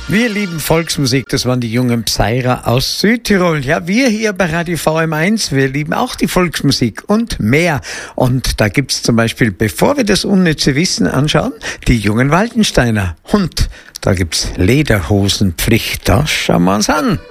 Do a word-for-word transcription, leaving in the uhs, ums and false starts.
Wir lieben Volksmusik, das waren die jungen Psyra aus Südtirol. Ja, wir hier bei Radio V M eins, wir lieben auch die Volksmusik und mehr. Und da gibt's zum Beispiel, bevor wir das unnütze Wissen anschauen, die jungen Waldensteiner. Und da gibt's Lederhosenpflicht, das schauen wir uns an.